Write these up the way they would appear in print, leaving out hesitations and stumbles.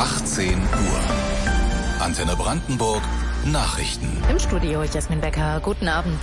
18 Uhr. Antenne Brandenburg Nachrichten. Im Studio Jasmin Becker. Guten Abend.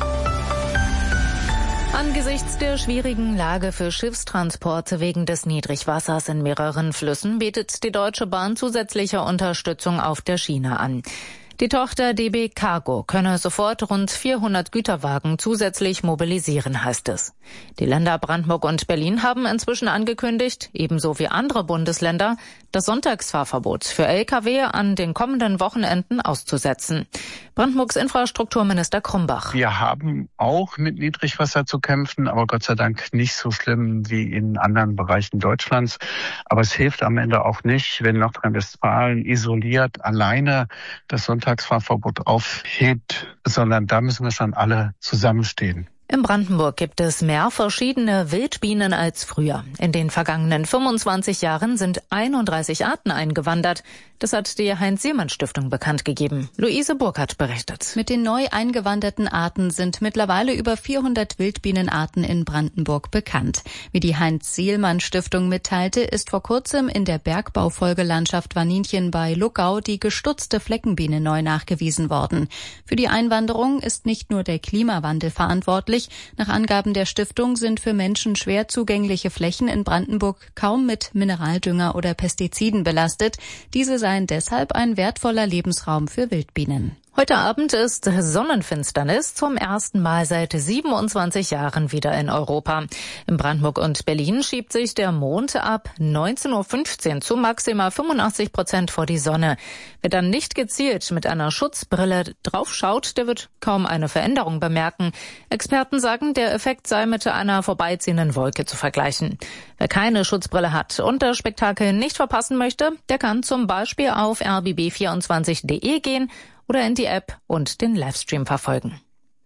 Angesichts der schwierigen Lage für Schiffstransporte wegen des Niedrigwassers in mehreren Flüssen bietet die Deutsche Bahn zusätzliche Unterstützung auf der Schiene an. Die Tochter DB Cargo könne sofort rund 400 Güterwagen zusätzlich mobilisieren, heißt es. Die Länder Brandenburg und Berlin haben inzwischen angekündigt, ebenso wie andere Bundesländer, das Sonntagsfahrverbot für Lkw an den kommenden Wochenenden auszusetzen. Brandenburgs Infrastrukturminister Krumbach. Wir haben auch mit Niedrigwasser zu kämpfen, aber Gott sei Dank nicht so schlimm wie in anderen Bereichen Deutschlands. Aber es hilft am Ende auch nicht, wenn Nordrhein-Westfalen isoliert alleine das Sonntagsfahrverbot aufhebt, sondern da müssen wir schon alle zusammenstehen. In Brandenburg gibt es mehr verschiedene Wildbienen als früher. In den vergangenen 25 Jahren sind 31 Arten eingewandert. Das hat die Heinz-Siemann-Stiftung bekannt gegeben. Luise Burkhardt berichtet. Mit den neu eingewanderten Arten sind mittlerweile über 400 Wildbienenarten in Brandenburg bekannt. Wie die Heinz-Siemann-Stiftung mitteilte, ist vor kurzem in der Bergbaufolgelandschaft Waninchen bei Luckau die gestutzte Fleckenbiene neu nachgewiesen worden. Für die Einwanderung ist nicht nur der Klimawandel verantwortlich. Nach Angaben der Stiftung sind für Menschen schwer zugängliche Flächen in Brandenburg kaum mit Mineraldünger oder Pestiziden belastet. Diese seien deshalb ein wertvoller Lebensraum für Wildbienen. Heute Abend ist Sonnenfinsternis zum ersten Mal seit 27 Jahren wieder in Europa. In Brandenburg und Berlin schiebt sich der Mond ab 19:15 Uhr zu maximal 85% vor die Sonne. Wer dann nicht gezielt mit einer Schutzbrille draufschaut, der wird kaum eine Veränderung bemerken. Experten sagen, der Effekt sei mit einer vorbeiziehenden Wolke zu vergleichen. Wer keine Schutzbrille hat und das Spektakel nicht verpassen möchte, der kann zum Beispiel auf rbb24.de gehen oder in die App und den Livestream verfolgen.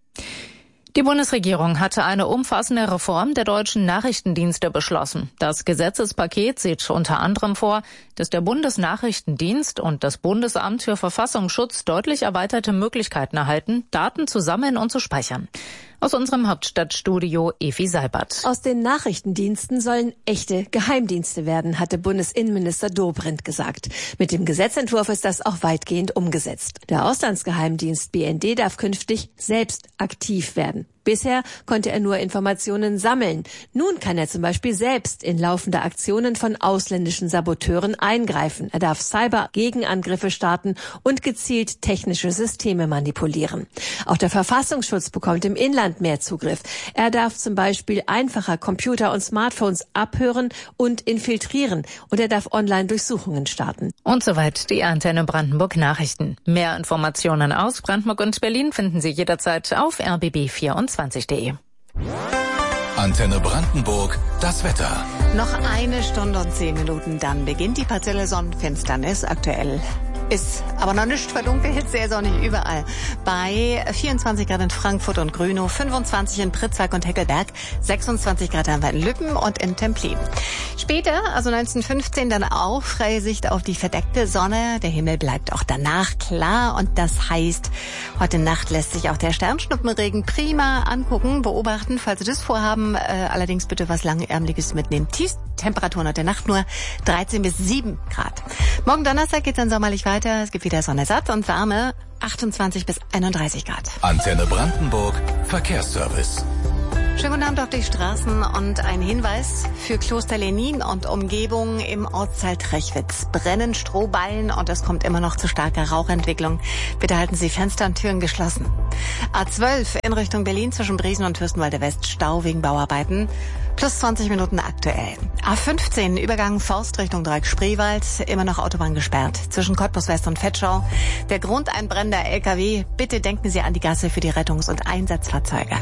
Die Bundesregierung hatte eine umfassende Reform der deutschen Nachrichtendienste beschlossen. Das Gesetzespaket sieht unter anderem vor, dass der Bundesnachrichtendienst und das Bundesamt für Verfassungsschutz deutlich erweiterte Möglichkeiten erhalten, Daten zu sammeln und zu speichern. Aus unserem Hauptstadtstudio Evi Seibert. Aus den Nachrichtendiensten sollen echte Geheimdienste werden, hatte Bundesinnenminister Dobrindt gesagt. Mit dem Gesetzentwurf ist das auch weitgehend umgesetzt. Der Auslandsgeheimdienst BND darf künftig selbst aktiv werden. Bisher konnte er nur Informationen sammeln. Nun kann er zum Beispiel selbst in laufende Aktionen von ausländischen Saboteuren eingreifen. Er darf Cyber-Gegenangriffe starten und gezielt technische Systeme manipulieren. Auch der Verfassungsschutz bekommt im Inland mehr Zugriff. Er darf zum Beispiel einfacher Computer und Smartphones abhören und infiltrieren. Und er darf Online-Durchsuchungen starten. Und soweit die Antenne Brandenburg Nachrichten. Mehr Informationen aus Brandenburg und Berlin finden Sie jederzeit auf rbb24.de. Antenne Brandenburg, das Wetter. Noch 1 Stunde und 10 Minuten, dann beginnt die partielle Sonnenfinsternis. Aktuell ist aber noch nicht verdunkelt, sehr sonnig überall. Bei 24 Grad in Frankfurt und Grünow, 25 in Pritzwalk und Heckelberg, 26 Grad haben wir in Lübben und in Templin. Später, also 19:15, dann auch freie Sicht auf die verdeckte Sonne. Der Himmel bleibt auch danach klar und das heißt, heute Nacht lässt sich auch der Sternschnuppenregen prima angucken, beobachten, falls Sie das vorhaben. Allerdings bitte was Langärmliches mitnehmen. Tiefstemperaturen heute Nacht nur 13 bis 7 Grad. Morgen Donnerstag geht's dann sommerlich weiter. Es gibt wieder Sonne satt und Wärme, 28 bis 31 Grad. Antenne Brandenburg, Verkehrsservice. Schönen guten Abend auf die Straßen und ein Hinweis für Kloster Lenin und Umgebung im Ortsteil Trechwitz. Brennen Strohballen und es kommt immer noch zu starker Rauchentwicklung. Bitte halten Sie Fenster und Türen geschlossen. A12 in Richtung Berlin zwischen Briesen und Fürstenwalde West, Stau wegen Bauarbeiten. Plus 20 Minuten aktuell. A15 Übergang Forst Richtung Dreieck Spreewald, immer noch Autobahn gesperrt. Zwischen Cottbus West und Vetschau. Der Grund ein brennender LKW. Bitte denken Sie an die Gasse für die Rettungs- und Einsatzfahrzeuge.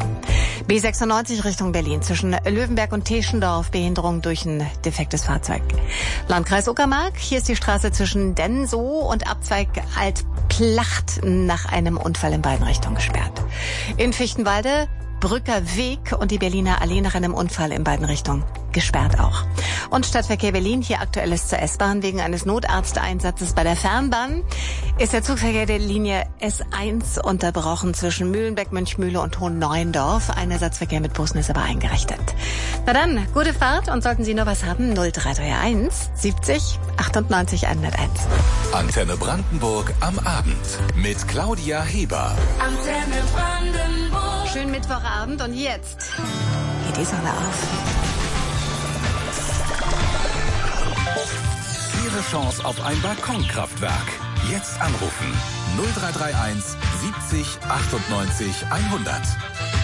B96 Richtung Berlin zwischen Löwenberg und Teschendorf. Behinderung durch ein defektes Fahrzeug. Landkreis Uckermark. Hier ist die Straße zwischen Densow und Abzweig Altplacht nach einem Unfall in beiden Richtungen gesperrt. In Fichtenwalde Brücker Weg und die Berliner Allee nach einem Unfall in beiden Richtungen. Gesperrt auch. Und Stadtverkehr Berlin, hier Aktuelles zur S-Bahn. Wegen eines Notarzteinsatzes bei der Fernbahn ist der Zugverkehr der Linie S1 unterbrochen zwischen Mühlenbeck, Mönchmühle und Hohenneuendorf. Ein Ersatzverkehr mit Bussen ist aber eingerichtet. Na dann, gute Fahrt und sollten Sie noch was haben, 0331 70 98 101. Antenne Brandenburg am Abend mit Claudia Heber. Antenne Brandenburg. Schönen Mittwochabend und jetzt geht die Sonne auf. Ihre Chance auf ein Balkonkraftwerk. Jetzt anrufen. 0331 70 98 100.